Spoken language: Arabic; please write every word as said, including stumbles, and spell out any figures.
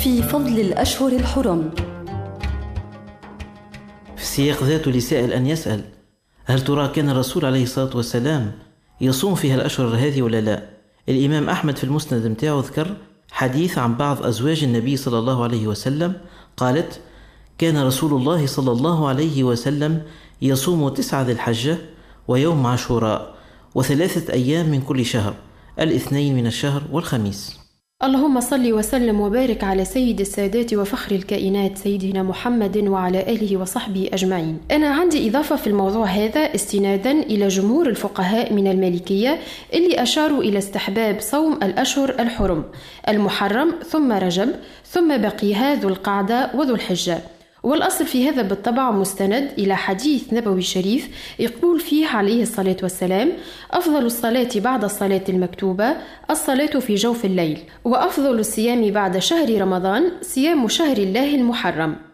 في فضل الأشهر الحرم. في السياق ذاته لسائل أن يسأل: هل ترى كان الرسول عليه الصلاة والسلام يصوم فيها الأشهر هذه ولا لا؟ الإمام أحمد في المسند متاعه ذكر حديث عن بعض أزواج النبي صلى الله عليه وسلم، قالت: كان رسول الله صلى الله عليه وسلم يصوم تسعة ذي الحجة ويوم عاشوراء وثلاثة أيام من كل شهر، الاثنين من الشهر والخميس. اللهم صل وسلم وبارك على سيد السادات وفخر الكائنات سيدنا محمد وعلى آله وصحبه أجمعين. أنا عندي إضافة في الموضوع هذا استنادا إلى جمهور الفقهاء من المالكية اللي أشاروا إلى استحباب صوم الأشهر الحرم، المحرم ثم رجب ثم بقيها ذو القعدة وذو الحجة. والأصل في هذا بالطبع مستند إلى حديث نبوي شريف يقول فيه عليه الصلاة والسلام: أفضل الصلاة بعد الصلاة المكتوبة الصلاة في جوف الليل، وأفضل الصيام بعد شهر رمضان صيام شهر الله المحرم.